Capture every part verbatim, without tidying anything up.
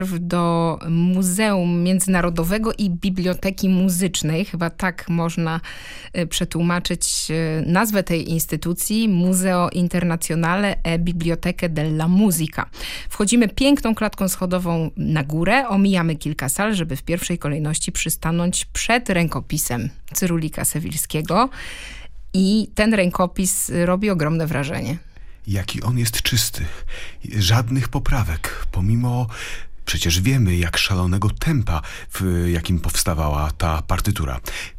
do Muzeum Międzynarodowego i Biblioteki Muzycznej. Chyba tak można przetłumaczyć nazwę tej instytucji. Museo Internazionale e Biblioteche della Musica. Wchodzimy piękną klatką schodową na górę, omijamy kilka sal, żeby w pierwszej kolejności przystanąć przed rękopisem Cyrulika Sewilskiego. I ten rękopis robi ogromne wrażenie. Jaki on jest czysty. Żadnych poprawek, pomimo... Przecież wiemy, jak szalonego tempa, w jakim powstawała ta partytura.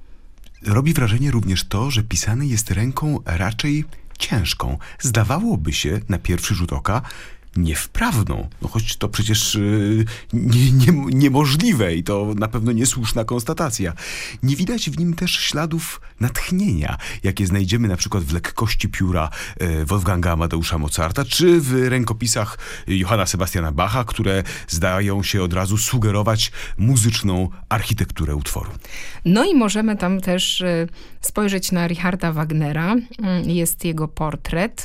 Robi wrażenie również to, że pisany jest ręką raczej ciężką. Zdawałoby się, na pierwszy rzut oka, niewprawną. No choć to przecież yy, nie, nie, niemożliwe i to na pewno niesłuszna konstatacja. Nie widać w nim też śladów natchnienia, jakie znajdziemy na przykład w lekkości pióra yy, Wolfganga Amadeusza Mozarta, czy w rękopisach Johanna Sebastiana Bacha, które zdają się od razu sugerować muzyczną architekturę utworu. No i możemy tam też yy, spojrzeć na Richarda Wagnera. Yy, jest jego portret.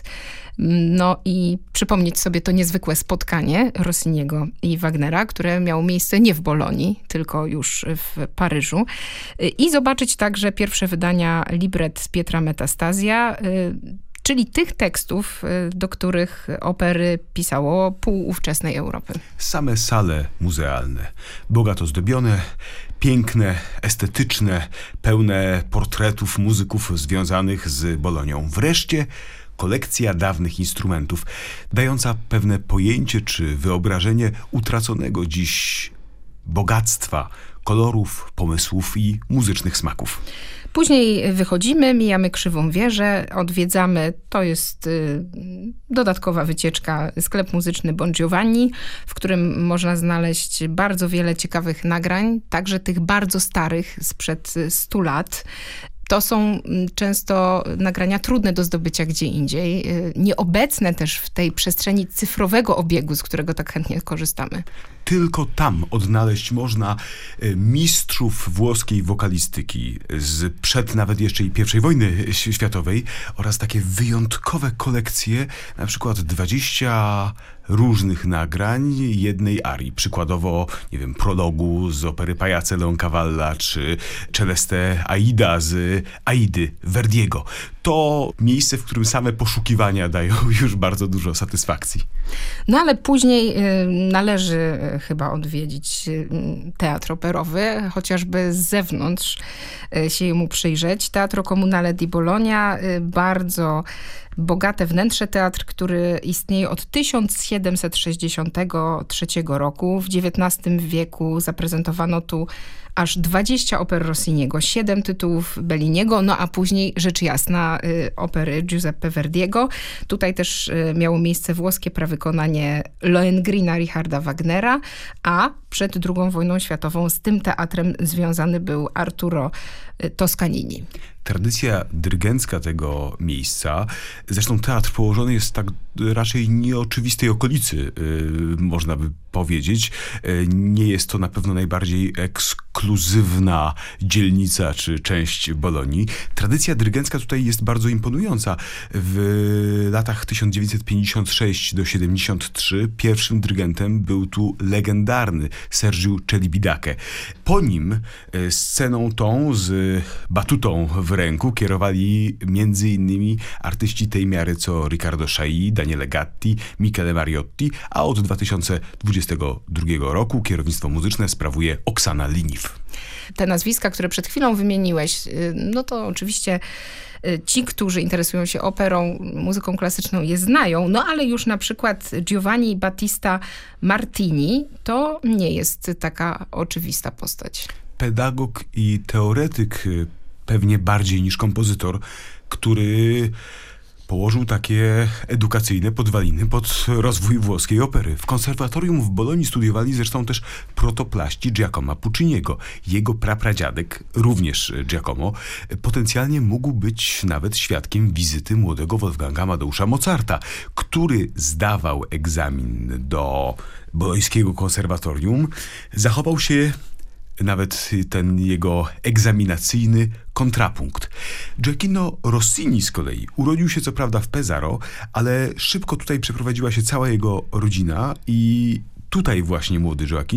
No i przypomnieć sobie to niezwykłe spotkanie Rossiniego i Wagnera, które miało miejsce nie w Bolonii, tylko już w Paryżu. I zobaczyć także pierwsze wydania libret Pietra Metastasja, czyli tych tekstów, do których opery pisało pół ówczesnej Europy. Same sale muzealne, bogato zdobione, piękne, estetyczne, pełne portretów muzyków związanych z Bolonią. Wreszcie kolekcja dawnych instrumentów, dająca pewne pojęcie czy wyobrażenie utraconego dziś bogactwa, kolorów, pomysłów i muzycznych smaków. Później wychodzimy, mijamy Krzywą Wieżę, odwiedzamy, to jest y, dodatkowa wycieczka, sklep muzyczny Bon Giovanni, w którym można znaleźć bardzo wiele ciekawych nagrań, także tych bardzo starych, sprzed stu lat. To są często nagrania trudne do zdobycia gdzie indziej, nieobecne też w tej przestrzeni cyfrowego obiegu, z którego tak chętnie korzystamy. Tylko tam odnaleźć można mistrzów włoskiej wokalistyki z przed nawet jeszcze i pierwszej wojny światowej oraz takie wyjątkowe kolekcje, na przykład dwadzieścia różnych nagrań jednej arii. Przykładowo, nie wiem, prologu z opery Pajace Leoncavalla, czy Celeste Aida z Aidy Verdiego. To miejsce, w którym same poszukiwania dają już bardzo dużo satysfakcji. No ale później y, należy y, chyba odwiedzić y, teatr operowy, chociażby z zewnątrz y, się mu przyjrzeć. Teatro Comunale di Bologna, y, bardzo bogate wnętrze, teatr, który istnieje od tysiąc siedemset sześćdziesiątego trzeciego roku. W dziewiętnastym wieku zaprezentowano tu aż dwadzieścia oper Rossiniego, siedem tytułów Belliniego, no a później rzecz jasna y, opery Giuseppe Verdiego. Tutaj też y, miało miejsce włoskie prawykonanie Lohengrina Richarda Wagnera, a przed drugą wojną światową z tym teatrem związany był Arturo y, Toscanini. Tradycja dyrygencka tego miejsca, zresztą teatr położony jest tak raczej nieoczywistej okolicy, yy, można by powiedzieć. Yy, nie jest to na pewno najbardziej ekskluzywna dzielnica czy część Bolonii. Tradycja dyrygencka tutaj jest bardzo imponująca. W latach tysiąc dziewięćset pięćdziesiąt sześć do siedemdziesiąt trzy pierwszym dyrygentem był tu legendarny Sergiu Celibidache. Po nim yy, sceną tą z batutą w ręku kierowali między innymi artyści tej miary co Riccardo Chailly, Daniele Gatti, Michele Mariotti, a od dwa tysiące dwudziestego drugiego roku kierownictwo muzyczne sprawuje Oksana Liniw. Te nazwiska, które przed chwilą wymieniłeś, no to oczywiście ci, którzy interesują się operą, muzyką klasyczną je znają, no ale już na przykład Giovanni Battista Martini to nie jest taka oczywista postać. Pedagog i teoretyk, pewnie bardziej niż kompozytor, który położył takie edukacyjne podwaliny pod rozwój włoskiej opery. W konserwatorium w Bolonii studiowali zresztą też protoplaści Giacomo Pucciniego. Jego prapradziadek, również Giacomo, potencjalnie mógł być nawet świadkiem wizyty młodego Wolfganga Amadeusza Mozarta, który zdawał egzamin do bolońskiego konserwatorium. Zachował się nawet ten jego egzaminacyjny kontrapunkt. Gioacchino Rossini z kolei urodził się co prawda w Pesaro, ale szybko tutaj przeprowadziła się cała jego rodzina i tutaj właśnie młody Joaquin